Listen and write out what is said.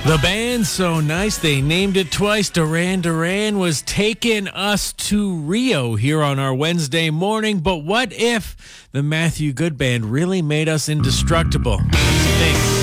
The band So Nice, they named it twice. Duran Duran was taking us to Rio here on our Wednesday morning. But what if the Matthew Good Band really made us indestructible? What do you think?